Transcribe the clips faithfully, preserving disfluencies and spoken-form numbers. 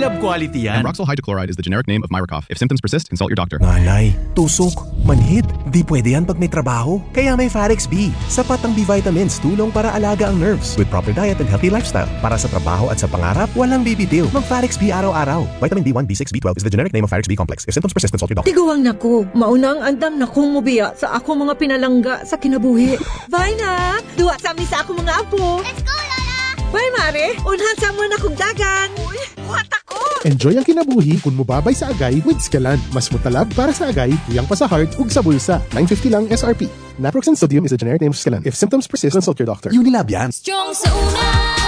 Unilab quality yan. Ambroxol hydrochloride is the generic name of Myracough. If symptoms persist, consult your doctor. Nanay, tusok, manhid. Di pwede yan pag may trabaho. Kaya may Farex B. Sapat ang B-vitamins, tulong para alaga ang nerves. With proper diet and healthy lifestyle. Para sa trabaho at sa pangarap, walang bibitiw. Mag-Farex B araw-araw. Vitamin B one, B six, B twelve is the generic name of Farex B complex. If symptoms persist, consult your doctor. Tiguang nako, maunang andam na kong mubiya sa ako mga pinalangga sa kinabuhi. Bye na! Duwa sa amin sa ako mga apo. Let's go, Lola! Bye, Mare! Unhan sa mo na kong dagan. Uy, what ako? Enjoy ang kinabuhi kung mubabay sa agay with Scalan. Mas mutalab para sa agay, tuyang pa sa heart ug sa bulsa. nine fifty lang S R P. Naproxen sodium is a generic name of Scalan. If symptoms persist, consult your doctor. Unilab yan. Strong sa una,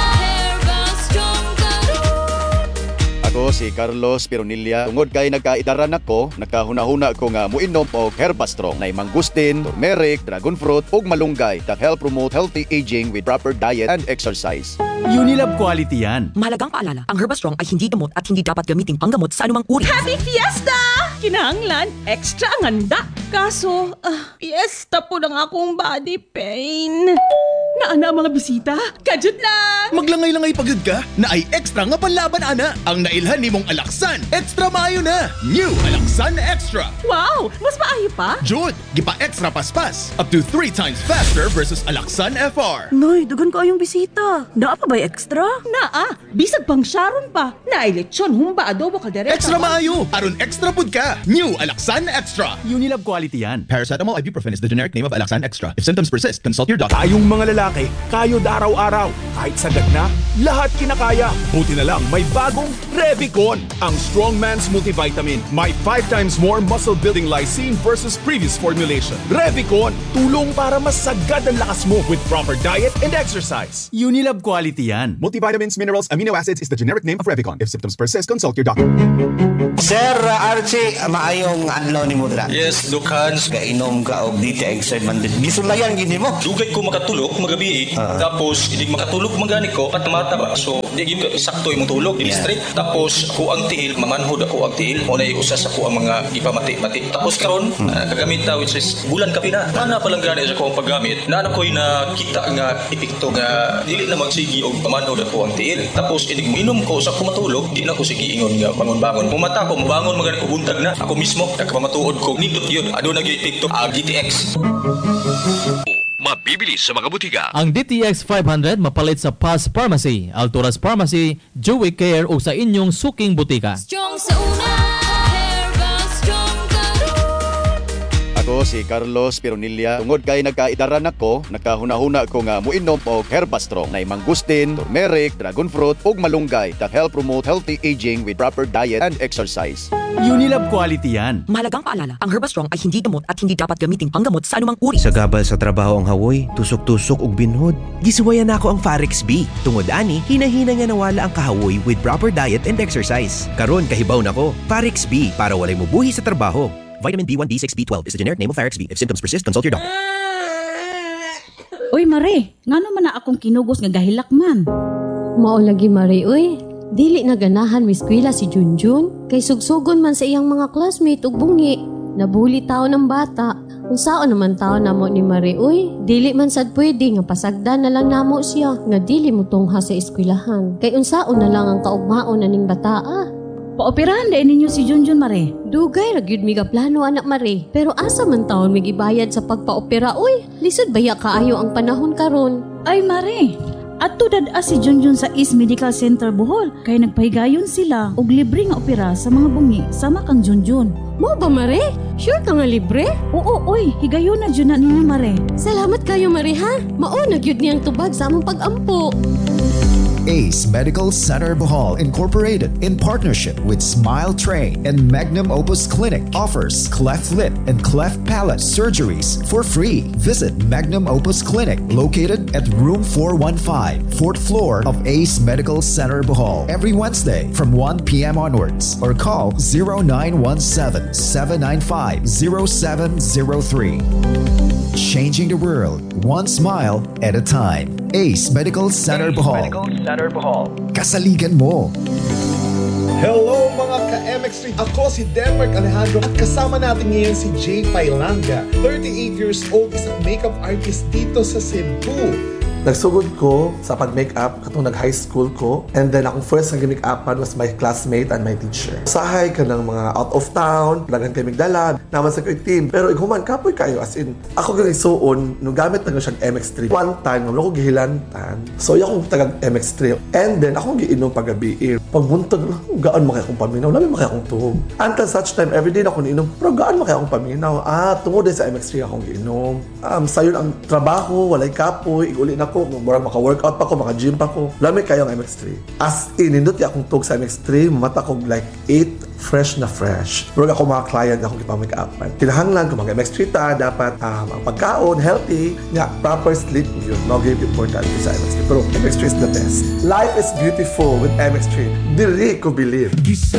Herbal Strong karon. Ako si Carlos Pironilla. Tungod kay nagkaidaran ako, nakahuna-huna ko nga muinom og Herbastrong na mangustin, turmeric, dragon fruit ug malunggay that help promote healthy aging with proper diet and exercise. Unilab quality yan. Mahalagang paalala, ang Herbastrong ay hindi gamot at hindi dapat gamiting panggamot sa anumang uri. Happy Fiesta! Kinahanglan, extra ang handa. Kaso, uh, fiesta po ng akong body pain. Naana mga bisita, kajud lang! Maglangay-langay pagod ka, na ay extra nga panlaban ana. Ang nailhan ni mong Alaksan, extra maayo na. New Alaksan Extra. Wow, mas maayo pa? Jud, gipa extra paspas. Up to three times faster versus Alaksan F R. Noy, dugan ko ayong bisita. Naa pa ba extra? Naa, bisag pang Sharon pa. Naay lechon, humba, adobo, kaldereta. Extra maayo, aron extra pud ka. New Alaksan Extra. Unilab quality yan. Paracetamol ibuprofen is the generic name of Alaksan Extra. If symptoms persist, consult your doctor. Tayong mga lalaki, kayod araw-araw. Kahit sagad na, lahat kinakaya. Buti na lang may bagong Revicon, ang strong man's multivitamin. May five times more muscle-building lysine versus previous formulation. Revicon, tulong para masagad ang lakas mo with proper diet and exercise. Unilab quality yan. Multivitamins, minerals, amino acids is the generic name of Revicon. If symptoms persist, consult your doctor. Sir Archie, maayong adlaw ni mo dira. Yes, Doc Hans. Kainom ka og D T X man din. Gisulayan gini mo. Dugay ko makatulog magabi. Uh, Tapos hindi makatulog magani ko patamata ba. So di gyud sakto imong tulog, di straight. Tapos ko ang tiil, mamanhod ako ang tiil. Mo na usa sa ko ang mga gipamati-mati. Tapos karon hmm. uh, kagamit ta which is bulan kapi na. Ana pa lang gani sa ko ang paggamit. Na ana koy na kita nga epekto nga dili na magsigi og pamanhod ako ang tiil. Tapos inig minom ko sa ko matulog, di na ko sige ingon nga bangon-bangon. Mumata ko mabangon magani ko buntag na. Ako mismo nagpamatuod ko nindot yun. Ado nag-epekto ang D T X. Mabibili sa mga butika. Ang D T X five hundred mapalit sa Paz Pharmacy, Alturas Pharmacy, Joey Care o sa inyong suking butika. Strong sa una, Herbal Strong karon. Ako si Carlos Pironilla. Tungod kay nagkaidaran ako, nakahuna-huna ko nga muinom og Herbastrong na mangustin, turmeric, dragon fruit ug malunggay that help promote healthy aging with proper diet and exercise. Unilab quality yan. Mahalagang paalala, ang Herbastrong ay hindi gamot at hindi dapat gamiting panggamot sa anumang uri. Sa gabal sa trabaho ang hawoy, tusok-tusok ug binhod. Gisuwayan nako ang Farex B. Tungod ani, hinahina nga nawala ang kahawoy with proper diet and exercise. Karon kahibaw nako, Farex B para walay mubuhi sa trabaho. Vitamin B one, B six, B twelve is the generic name of Farex B. If symptoms persist, consult your doctor. Uy, Mare, ngano man na akong kinugos nga gahilak man? Mao lagi, Mare, uy. Dili na ganahan mi eskwela si Junjun kay sugsugon man sa iyang mga classmate ug bungi. Nabuli tao ng bata. Unsaon naman tao namo ni Mare, uy. Dili man sad pwede nga pasagdan na lang namo siya nga dili mo tungha sa eskwelahan. Kay unsaon na lang ang kaugmaon aning bataa. Paoperahan din ninyo si Junjun, Mare. Dugay ra gyud mi ga plano, anak Mare. Pero asa man taon mi gibayad sa pagpaopera, uy. Lisod baya kaayo ang panahon karon. Ay, Mare. Adto dad-a si Junjun sa East Medical Center Bohol kay nagpahigayon sila og libre nga opera sa mga bungi sama kang Junjun. Mo ba, Mare? Sure ka nga libre? Oo, oy, higayon na jud na ninyo, Mare. Salamat kayo, Mare, ha? Mao na gyud niyang tubag sa among pag-ampo. Ace Medical Center Bohol Incorporated, in partnership with Smile Train and Magnum Opus Clinic, offers cleft lip and cleft palate surgeries for free. Visit Magnum Opus Clinic, located at room four one five, fourth floor of Ace Medical Center Bohol, every Wednesday from one p.m. onwards, or call zero nine one seven, seven nine five, zero seven zero three. Changing the world, one smile at a time. Ace Medical Center Bohol. Center Bohol. Kasaligan mo. Hello mga ka-M X three! Ako si Denmark Alejandro at kasama natin ngayon si Jay Pailanga. thirty-eight years old, isang makeup artist dito sa Cebu. Nagsugod ko sa pag-makeup katong nag-high school ko, and then akong first nag make-upan was my classmate and my teacher. Sahay ka ng mga out of town, lagan kayo migdala, naman sa kayo team. Pero iguman, kapoy kayo, as in, ako ganun isuon, nung gamit na siyang M X three. One time, nung ako gihilantan, so yung akong tagag M X three. And then, akong giinom pag-gabi. Pagbuntag, gaan makaya akong paminaw, lamin makaya akong tuhog. Until such time, everyday na ako niinom, pero gaan makaya akong paminaw. Ah, tungod din sa M X three akong giinom. Um, sayon ang trabaho, walay kapoy, iguli na ko, murag maka-workout pa ko, maka-gym pa ko. Lamin kayo ang M X three. As in, nindot ya akong tug sa M X three, mata ko like eight, fresh na fresh. Pero ako mga client akong ipamake-upan. Kinahanglan kung mga M X three ta, dapat um, ang pagkaon, healthy, nga, proper sleep yun. No, very important sa M X three. Pero M X three is the best. Life is beautiful with M X three. Diri ko believe.